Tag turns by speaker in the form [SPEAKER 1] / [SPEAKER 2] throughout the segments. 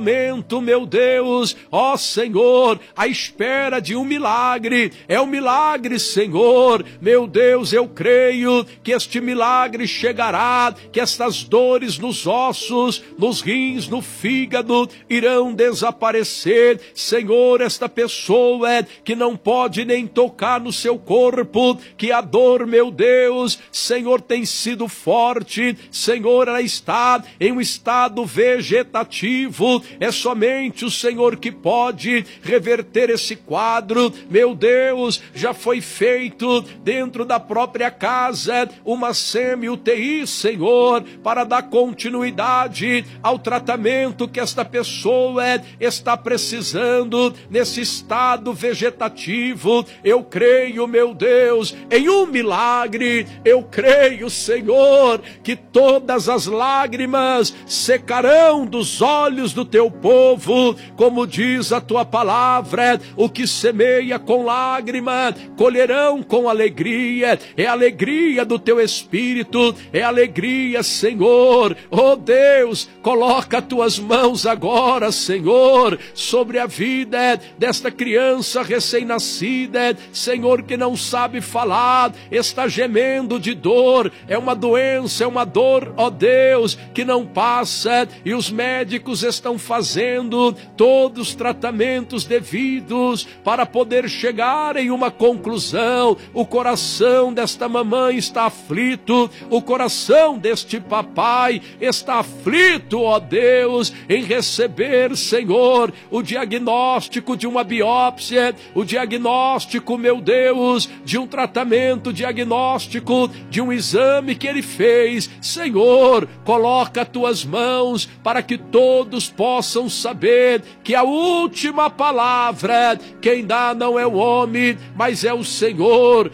[SPEAKER 1] Meu Deus, ó Senhor, à espera de um milagre, é um milagre, Senhor, meu Deus, eu creio que este milagre chegará, que estas dores nos ossos, nos rins, no fígado, irão desaparecer, Senhor, esta pessoa que não pode nem tocar no seu corpo, que a dor, meu Deus, Senhor, tem sido forte, Senhor, ela está em um estado vegetativo, é somente o Senhor que pode reverter esse quadro. Meu Deus, já foi feito dentro da própria casa uma semi-UTI, Senhor, para dar continuidade ao tratamento que esta pessoa está precisando nesse estado vegetativo. Eu creio, meu Deus, em um milagre. Eu creio, Senhor, que todas as lágrimas secarão dos olhos do teu povo, como diz a tua palavra, o que semeia com lágrima, colherão com alegria, é a alegria do teu Espírito, é a alegria, Senhor, oh Deus, coloca as tuas mãos agora, Senhor, sobre a vida desta criança recém-nascida, Senhor, que não sabe falar, está gemendo de dor, é uma doença, é uma dor, ó Deus, que não passa, e os médicos estão fazendo todos os tratamentos devidos para poder chegar em uma conclusão. O coração desta mamãe está aflito, o coração deste papai está aflito, ó Deus, em receber, Senhor, o diagnóstico de uma biópsia, o diagnóstico, meu Deus, de um tratamento, o diagnóstico de um exame que ele fez. Senhor, coloca as tuas mãos para que todos possam saber que a última palavra quem dá não é o homem, mas é o Senhor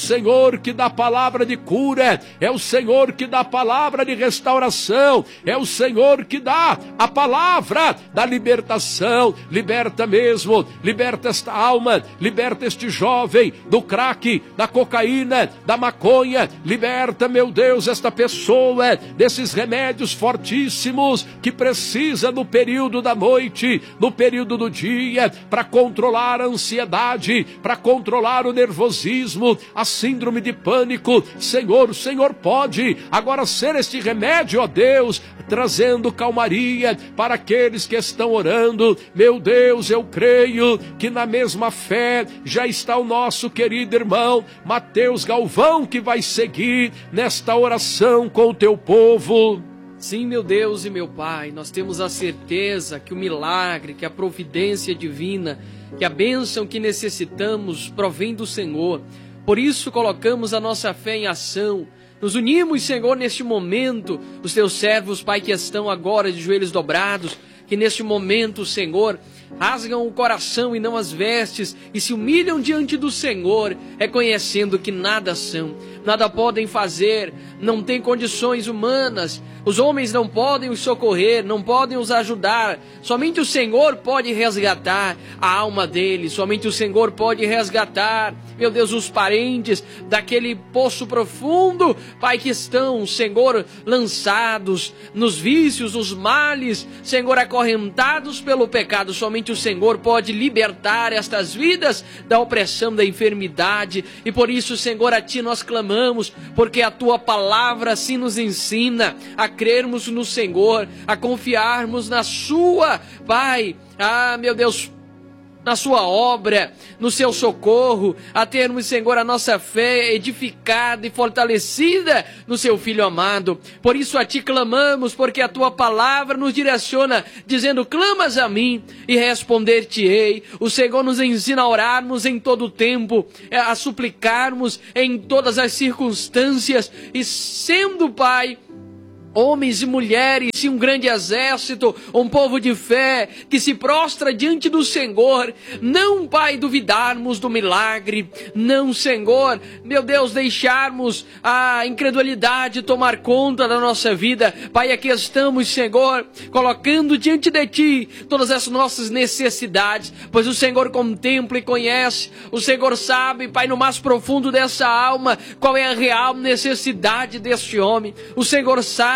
[SPEAKER 1] que dá a palavra de cura, é o Senhor que dá a palavra de restauração, é o Senhor que dá a palavra da libertação. Liberta mesmo, liberta esta alma, liberta este jovem do crack, da cocaína, da maconha, liberta, meu Deus, esta pessoa desses remédios fortíssimos que precisa no período da noite, no período do dia, para controlar a ansiedade, para controlar o nervosismo, a síndrome de pânico. Senhor, o Senhor pode agora ser este remédio, ó Deus, trazendo calmaria para aqueles que estão orando. Meu Deus, eu creio que na mesma fé já está o nosso querido irmão Mateus Galvão, que vai seguir nesta oração com o teu povo.
[SPEAKER 2] Sim, meu Deus e meu Pai, nós temos a certeza que o milagre, que a providência divina, que a bênção que necessitamos provém do Senhor. Por isso colocamos a nossa fé em ação. Nos unimos, Senhor, neste momento, os teus servos, Pai, que estão agora de joelhos dobrados, que neste momento, Senhor, rasgam o coração e não as vestes e se humilham diante do Senhor, reconhecendo que nada são, nada podem fazer, não têm condições humanas, os homens não podem os socorrer, não podem os ajudar, somente o Senhor pode resgatar a alma deles, somente o Senhor pode resgatar, meu Deus, os parentes daquele poço profundo, Pai, que estão, Senhor, lançados nos vícios, nos males, Senhor, acorrentados pelo pecado. Somente o Senhor pode libertar estas vidas da opressão, da enfermidade, e por isso, Senhor, a Ti nós clamamos, porque a Tua palavra assim nos ensina a crermos no Senhor, a confiarmos na Sua, Pai, meu Deus, na sua obra, no seu socorro, a termos, Senhor, a nossa fé edificada e fortalecida no seu Filho amado. Por isso a Ti clamamos, porque a Tua palavra nos direciona, dizendo: clamas a mim e responder-te-ei. O Senhor nos ensina a orarmos em todo o tempo, a suplicarmos em todas as circunstâncias, e sendo, Pai, homens e mulheres, e um grande exército, um povo de fé que se prostra diante do Senhor, não, Pai, duvidarmos do milagre, não, Senhor, meu Deus, deixarmos a incredulidade tomar conta da nossa vida. Pai, aqui estamos, Senhor, colocando diante de Ti todas as nossas necessidades, pois o Senhor contempla e conhece, o Senhor sabe, Pai, no mais profundo dessa alma, qual é a real necessidade deste homem. O Senhor sabe,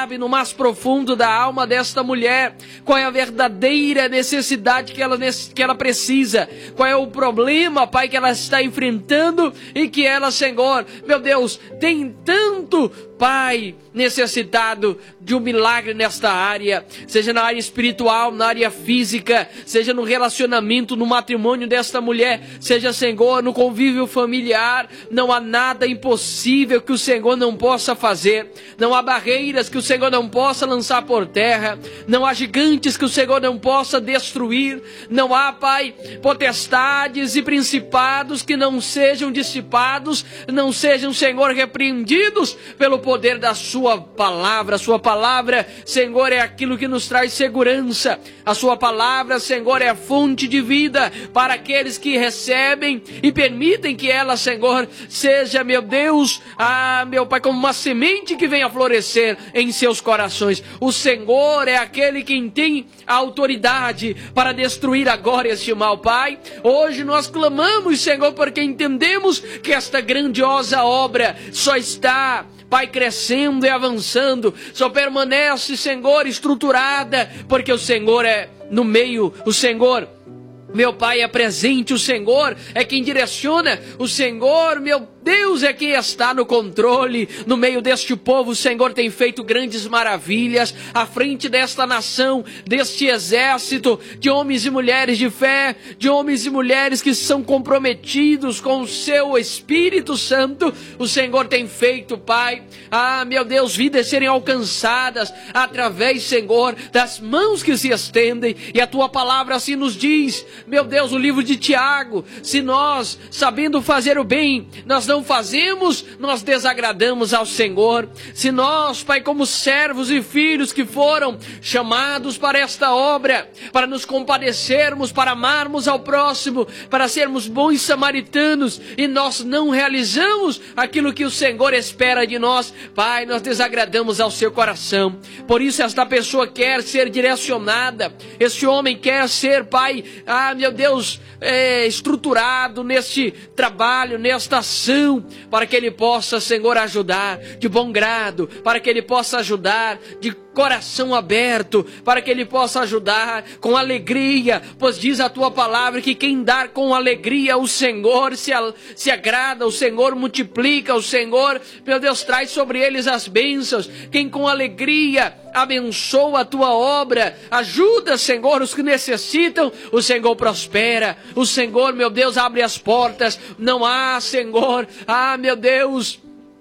[SPEAKER 2] sabe no mais profundo da alma desta mulher qual é a verdadeira necessidade que ela precisa, qual é o problema, Pai, que ela está enfrentando e que ela, Senhor, meu Deus, tem tanto, Pai, necessitado de um milagre nesta área, seja na área espiritual, na área física, seja no relacionamento, no matrimônio desta mulher, seja, Senhor, no convívio familiar. Não há nada impossível que o Senhor não possa fazer, não há barreiras que o Senhor não possa lançar por terra, não há gigantes que o Senhor não possa destruir, não há, Pai, potestades e principados que não sejam dissipados, não sejam, Senhor, repreendidos pelo poder da sua palavra. A sua palavra, Senhor, é aquilo que nos traz segurança. A sua palavra, Senhor, é a fonte de vida para aqueles que recebem e permitem que ela, Senhor, seja, meu Deus, meu Pai, como uma semente que venha florescer em seus corações. O Senhor é aquele quem tem a autoridade para destruir agora este mal, Pai. Hoje nós clamamos, Senhor, porque entendemos que esta grandiosa obra só está, Pai, crescendo e avançando, só permanece, Senhor, estruturada, porque o Senhor é no meio, o Senhor, meu Pai, é presente, o Senhor é quem direciona, o Senhor, meu Deus, é quem está no controle. No meio deste povo, o Senhor tem feito grandes maravilhas, à frente desta nação, deste exército, de homens e mulheres de fé, de homens e mulheres que são comprometidos com o seu Espírito Santo. O Senhor tem feito, Pai, meu Deus, vidas serem alcançadas, através, Senhor, das mãos que se estendem, e a Tua palavra assim nos diz, meu Deus, o livro de Tiago, se nós, sabendo fazer o bem, nós não fazemos, nós desagradamos ao Senhor. Se nós, Pai, como servos e filhos que foram chamados para esta obra, para nos compadecermos, para amarmos ao próximo, para sermos bons samaritanos, e nós não realizamos aquilo que o Senhor espera de nós, Pai, nós desagradamos ao seu coração. Por isso esta pessoa quer ser direcionada, este homem quer ser, Pai, meu Deus, estruturado neste trabalho, nesta ação, para que ele possa, Senhor, ajudar de bom grado, para que ele possa ajudar de coração aberto, para que ele possa ajudar com alegria, pois diz a Tua palavra que quem dar com alegria, o Senhor se agrada, o Senhor multiplica, o Senhor, meu Deus, traz sobre eles as bênçãos. Quem com alegria abençoa a Tua obra, ajuda, Senhor, os que necessitam, o Senhor prospera, o Senhor, meu Deus, abre as portas. Não há, Senhor, meu Deus,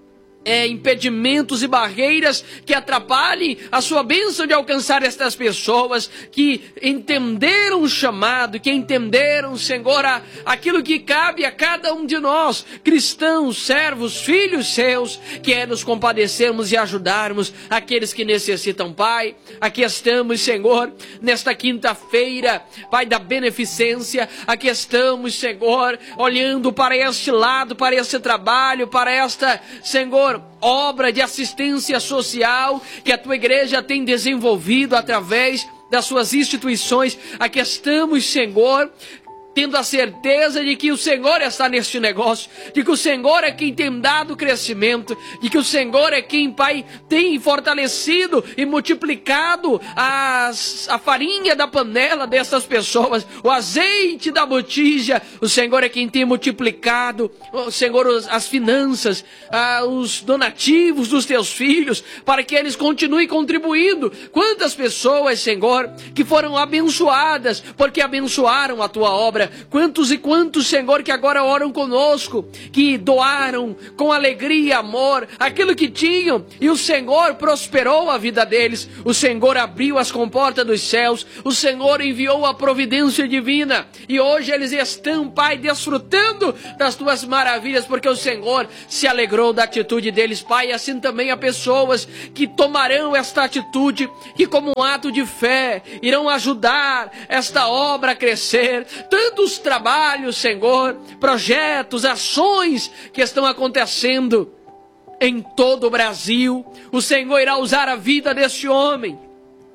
[SPEAKER 2] impedimentos e barreiras que atrapalhem a sua bênção de alcançar estas pessoas que entenderam o chamado, que entenderam, Senhor, aquilo que cabe a cada um de nós, cristãos, servos, filhos seus, que é nos compadecermos e ajudarmos aqueles que necessitam, Pai. Aqui estamos, Senhor, nesta quinta-feira, Pai, da beneficência. Aqui estamos, Senhor, olhando para este lado, para este trabalho, para esta, Senhor, obra de assistência social que a Tua igreja tem desenvolvido através das suas instituições. Aqui estamos, Senhor, tendo a certeza de que o Senhor está neste negócio, de que o Senhor é quem tem dado crescimento, de que o Senhor é quem, Pai, tem fortalecido e multiplicado a farinha da panela dessas pessoas, o azeite da botija. O Senhor é quem tem multiplicado, Senhor, as finanças, os donativos dos Teus filhos, para que eles continuem contribuindo. Quantas pessoas, Senhor, que foram abençoadas porque abençoaram a Tua obra. Quantos e quantos, Senhor, que agora oram conosco, que doaram com alegria e amor aquilo que tinham, e o Senhor prosperou a vida deles. O Senhor abriu as comportas dos céus, o Senhor enviou a providência divina, e hoje eles estão, Pai, desfrutando das Tuas maravilhas, porque o Senhor se alegrou da atitude deles, Pai. E assim também há pessoas que tomarão esta atitude, que como um ato de fé irão ajudar esta obra a crescer. Tantos trabalhos, Senhor, projetos, ações que estão acontecendo em todo o Brasil. O Senhor irá usar a vida deste homem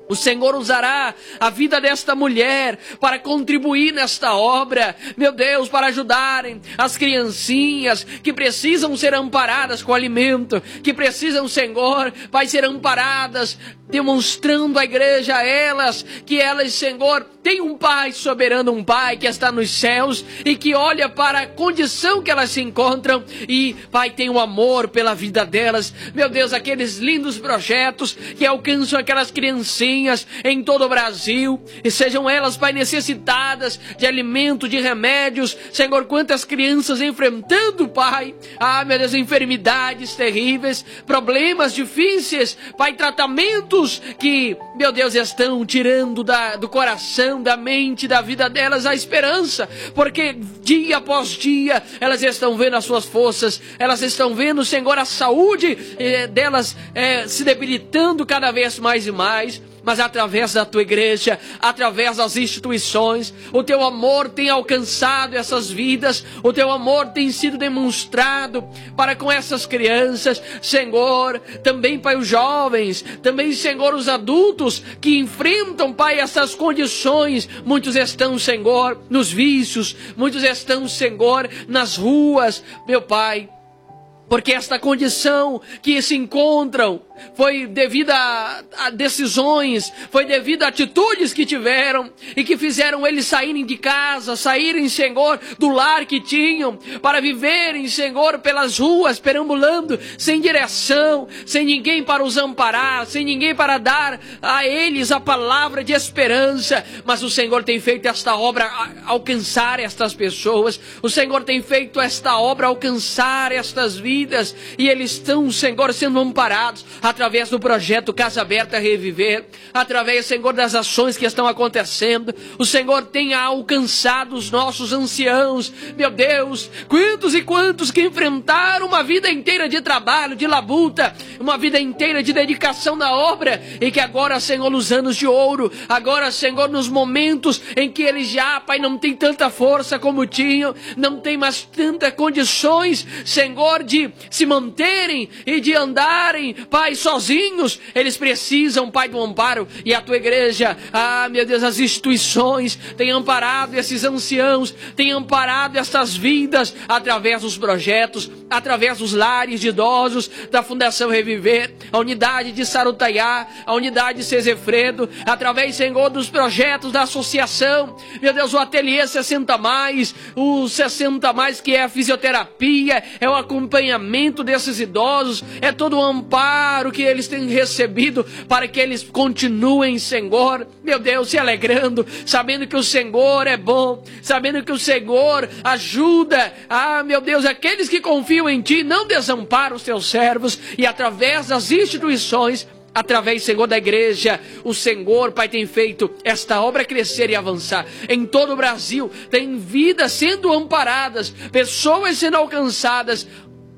[SPEAKER 2] O Senhor usará a vida desta mulher para contribuir nesta obra, meu Deus, para ajudarem as criancinhas que precisam ser amparadas com alimento, que precisam, Senhor, Pai, ser amparadas, demonstrando à igreja a elas, que elas, Senhor, têm um Pai soberano, um Pai que está nos céus e que olha para a condição que elas se encontram e, Pai, tem um amor pela vida delas. Meu Deus, aqueles lindos projetos que alcançam aquelas criancinhas em todo o Brasil, e sejam elas, Pai, necessitadas de alimento, de remédios. Senhor, quantas crianças enfrentando, Pai, meu Deus, enfermidades terríveis, problemas difíceis, Pai, tratamentos que, meu Deus, estão tirando do coração, da mente, da vida delas a esperança, porque dia após dia elas estão vendo as suas forças, elas estão vendo, Senhor, a saúde delas se debilitando cada vez mais e mais. Mas através da tua igreja, através das instituições, o teu amor tem alcançado essas vidas, o teu amor tem sido demonstrado para com essas crianças, Senhor, também, Pai, os jovens, também, Senhor, os adultos que enfrentam, Pai, essas condições. Muitos estão, Senhor, nos vícios, muitos estão, Senhor, nas ruas, meu Pai, porque esta condição que se encontram foi devido a decisões, foi devido a atitudes que tiveram e que fizeram eles saírem de casa, saírem, Senhor, do lar que tinham, para viverem, Senhor, pelas ruas, perambulando, sem direção, sem ninguém para os amparar, sem ninguém para dar a eles a palavra de esperança. Mas o Senhor tem feito esta obra alcançar estas pessoas, o Senhor tem feito esta obra alcançar estas vidas, e eles estão, Senhor, sendo amparados através do projeto Casa Aberta Reviver, através, Senhor, das ações que estão acontecendo. O Senhor tem alcançado os nossos anciãos, meu Deus, quantos e quantos que enfrentaram uma vida inteira de trabalho, de labuta, uma vida inteira de dedicação na obra, e que agora, Senhor, nos anos de ouro, agora, Senhor, nos momentos em que eles já, Pai, não tem tanta força como tinham, não tem mais tantas condições, Senhor, de se manterem e de andarem, Pai, sozinhos, eles precisam, Pai, do amparo. E a tua igreja, meu Deus, as instituições têm amparado esses anciãos, têm amparado essas vidas através dos projetos, através dos lares de idosos da Fundação Reviver, a unidade de Sarutaiá, a unidade de Sesefredo, através, Senhor, dos projetos da associação, meu Deus, o ateliê 60 mais, o 60 mais, que é a fisioterapia, é o acompanhamento desses idosos, é todo o amparo que eles têm recebido para que eles continuem, Senhor, meu Deus, se alegrando, sabendo que o Senhor é bom, sabendo que o Senhor ajuda, meu Deus, aqueles que confiam em Ti, não desampara os Teus servos, e através das instituições, através, Senhor, da igreja, o Senhor, Pai, tem feito esta obra crescer e avançar. Em todo o Brasil, tem vidas sendo amparadas, pessoas sendo alcançadas,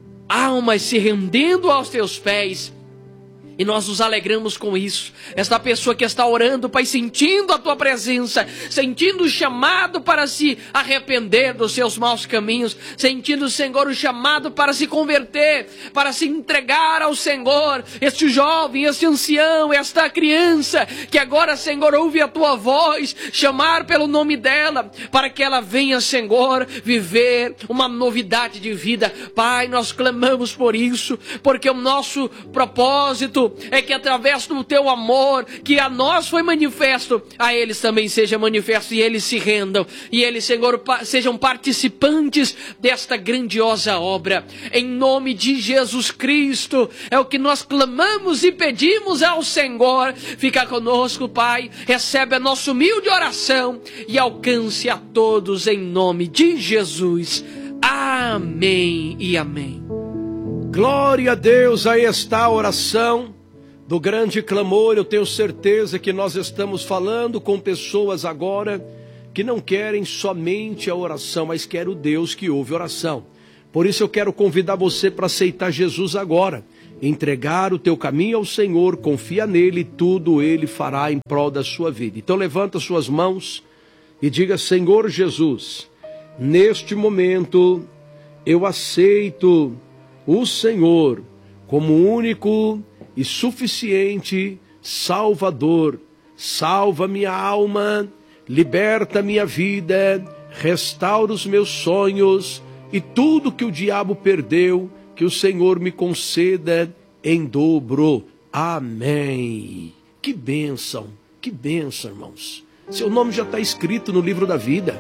[SPEAKER 2] almas se rendendo aos Teus pés. E nós nos alegramos com isso. Esta pessoa que está orando, Pai, sentindo a Tua presença, sentindo o chamado para se arrepender dos seus maus caminhos, sentindo, Senhor, o chamado para se converter, para se entregar ao Senhor. Este jovem, este ancião, esta criança, que agora, Senhor, ouve a Tua voz, chamar pelo nome dela, para que ela venha, Senhor, viver uma novidade de vida. Pai, nós clamamos por isso, porque o nosso propósito é que através do Teu amor, que a nós foi manifesto, a eles também seja manifesto, e eles se rendam, e eles, Senhor, sejam participantes desta grandiosa obra. Em nome de Jesus Cristo, é o que nós clamamos e pedimos ao Senhor. Fica conosco, Pai, recebe a nossa humilde oração e alcance a todos em nome de Jesus. Amém e amém.
[SPEAKER 1] Glória a Deus, aí está a oração do grande clamor. Eu tenho certeza que nós estamos falando com pessoas agora que não querem somente a oração, mas querem o Deus que ouve oração. Por isso eu quero convidar você para aceitar Jesus agora, entregar o teu caminho ao Senhor, confia nele, tudo ele fará em prol da sua vida. Então levanta suas mãos e diga: Senhor Jesus, neste momento eu aceito o Senhor como único e suficiente Salvador salva minha alma, liberta minha vida, restaura os meus sonhos e tudo que o diabo perdeu, que o Senhor me conceda em dobro. Amém. Que bênção, irmãos. Seu nome já está escrito no livro da vida.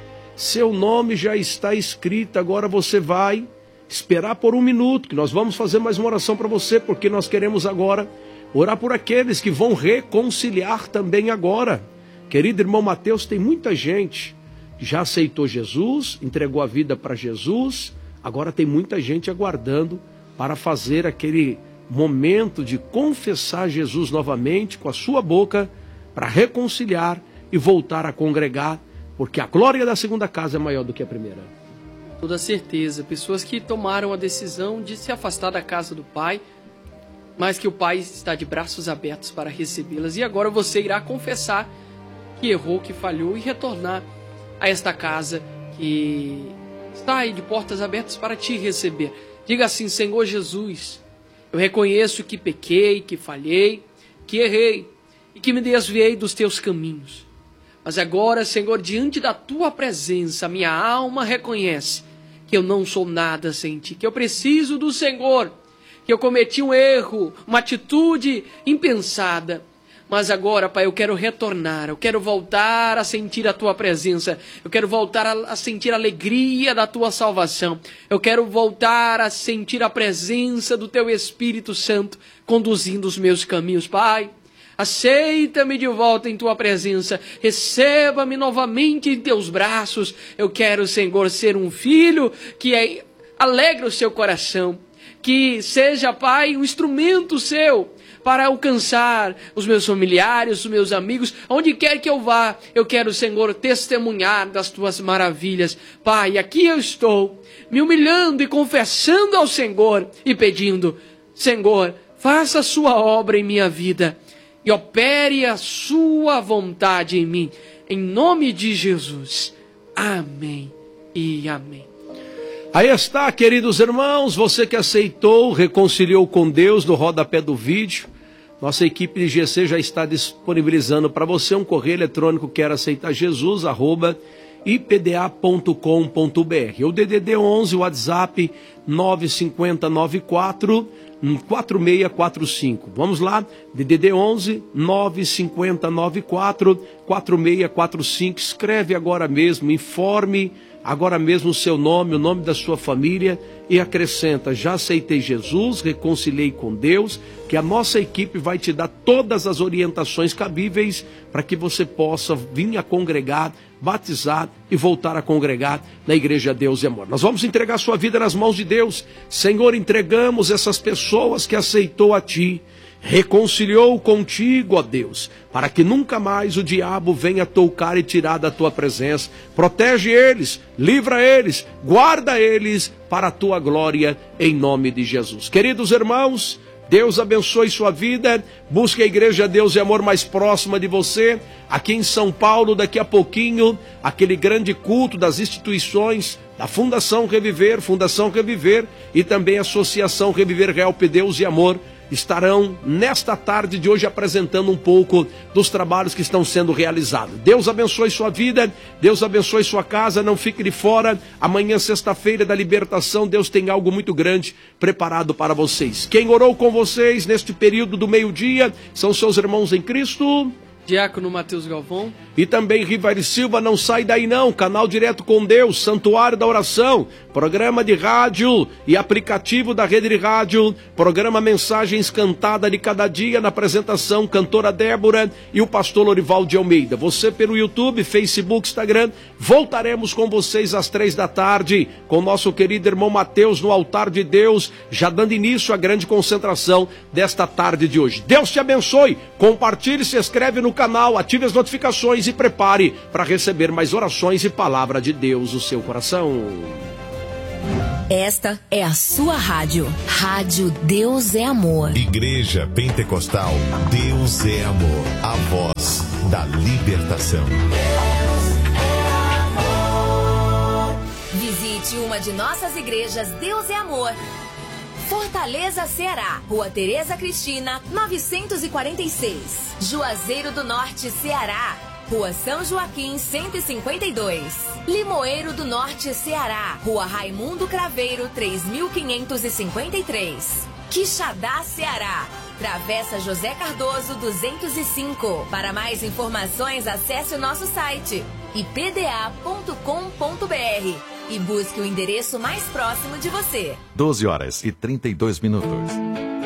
[SPEAKER 1] Seu nome já está escrito. Agora você vai esperar por um minuto, que nós vamos fazer mais uma oração para você, porque nós queremos agora orar por aqueles que vão reconciliar também agora. Querido irmão Mateus, tem muita gente que já aceitou Jesus, entregou a vida para Jesus. Agora tem muita gente aguardando para fazer aquele momento de confessar Jesus novamente com a sua boca, para reconciliar e voltar a congregar, porque a glória da segunda casa é maior do que a primeira.
[SPEAKER 2] Toda certeza, pessoas que tomaram a decisão de se afastar da casa do Pai, mas que o Pai está de braços abertos para recebê-las, e agora você irá confessar que errou, que falhou e retornar a esta casa que está aí de portas abertas para te receber. Diga assim: Senhor Jesus, eu reconheço que pequei, que falhei, que errei e que me desviei dos teus caminhos. Mas agora, Senhor, diante da tua presença, minha alma reconhece que eu não sou nada sem ti, que eu preciso do Senhor, que eu cometi um erro, uma atitude impensada. Mas agora, Pai, eu quero retornar, eu quero voltar a sentir a Tua presença, eu quero voltar a sentir a alegria da Tua salvação, eu quero voltar a sentir a presença do Teu Espírito Santo conduzindo os meus caminhos. Pai, aceita-me de volta em Tua presença, receba-me novamente em Teus braços. Eu quero, Senhor, ser um filho que alegra o Seu coração, que seja, Pai, um instrumento Seu, para alcançar os meus familiares, os meus amigos, onde quer que eu vá. Eu quero, Senhor, testemunhar das Tuas maravilhas. Pai, aqui eu estou, me humilhando e confessando ao Senhor e pedindo: Senhor, faça a Sua obra em minha vida e opere a Sua vontade em mim. Em nome de Jesus. Amém e amém.
[SPEAKER 1] Aí está, queridos irmãos, você que aceitou, reconciliou com Deus, no rodapé do vídeo. Nossa equipe de GC já está disponibilizando para você um correio eletrônico quer aceitar Jesus, @ipda.com.br. O DDD 11, o WhatsApp 95094 4645. Vamos lá, DDD 11 95094 4645. Escreve agora mesmo, informe agora mesmo o seu nome, o nome da sua família e acrescenta: já aceitei Jesus, reconciliei com Deus, que a nossa equipe vai te dar todas as orientações cabíveis para que você possa vir a congregar, batizar e voltar a congregar na Igreja Deus e Amor. Nós vamos entregar sua vida nas mãos de Deus. Senhor, entregamos essas pessoas que aceitou a Ti, reconciliou contigo, ó Deus, para que nunca mais o diabo venha tocar e tirar da Tua presença. Protege eles, livra eles, guarda eles para a Tua glória, em nome de Jesus. Queridos irmãos, Deus abençoe sua vida. Busque a Igreja Deus e Amor mais próxima de você. Aqui em São Paulo, daqui a pouquinho, aquele grande culto das instituições da Fundação Reviver e também a Associação Reviver Help Deus e Amor estarão nesta tarde de hoje apresentando um pouco dos trabalhos que estão sendo realizados. Deus abençoe sua vida, Deus abençoe sua casa, não fique de fora. Amanhã, sexta-feira da libertação, Deus tem algo muito grande preparado para vocês. Quem orou com vocês neste período do meio-dia são seus irmãos em Cristo,
[SPEAKER 2] Diácono Mateus Galvão
[SPEAKER 1] e também Rivair Silva. Não sai daí não, canal Direto com Deus, Santuário da Oração, programa de rádio e aplicativo da Rede de Rádio, programa Mensagens Cantada de Cada Dia, na apresentação cantora Débora e o pastor Lorival de Almeida. Você pelo YouTube, Facebook, Instagram. Voltaremos com vocês às 15h com nosso querido irmão Mateus no altar de Deus, já dando início à grande concentração desta tarde de hoje. Deus te abençoe, compartilhe, se inscreve no canal, ative as notificações e prepare para receber mais orações e palavra de Deus no seu coração.
[SPEAKER 3] Esta é a sua rádio. Rádio Deus é Amor.
[SPEAKER 4] Igreja Pentecostal Deus é Amor. A voz da libertação.
[SPEAKER 3] Visite uma de nossas igrejas Deus é Amor. Fortaleza, Ceará. Rua Tereza Cristina, 946. Juazeiro do Norte, Ceará. Rua São Joaquim, 152. Limoeiro do Norte, Ceará. Rua Raimundo Craveiro, 3553. Quixadá, Ceará. Travessa José Cardoso, 205. Para mais informações, acesse o nosso site ipda.com.br e busque o endereço mais próximo de você.
[SPEAKER 5] 12 horas e 32 minutos.